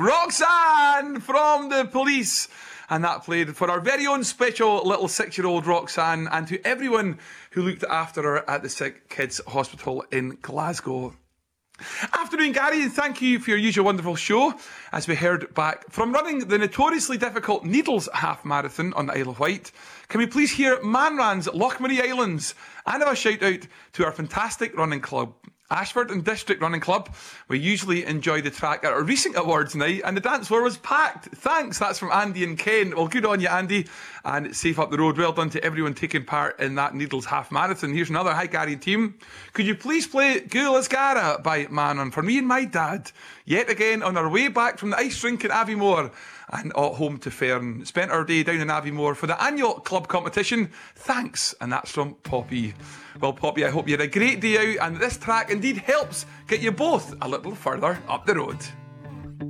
Roxanne from The Police. And that played for our very own special little 6-year-old Roxanne, and to everyone who looked after her at the Sick Kids Hospital in Glasgow. Afternoon, Gary, and thank you for your usual wonderful show. As we heard back from running the notoriously difficult Needles Half Marathon on the Isle of Wight, can we please hear Manran's Lochmarie Islands and have a shout out to our fantastic running club, Ashford and District Running Club. We usually enjoy the track at our recent awards night, and the dance floor was packed. Thanks, that's from Andy and Ken. Well, good on you, Andy, and safe up the road. Well done to everyone taking part in that Needles Half Marathon. Here's another. Hi, Gary and team. Could you please play Gulaskara by Manon for me and my dad? Yet again, on our way back from the ice rink in Aviemore and home to Fern. Spent our day down in Aviemore for the annual club competition. Thanks. And that's from Poppy. Well, Poppy, I hope you had a great day out, and this track indeed helps get you both a little further up the road.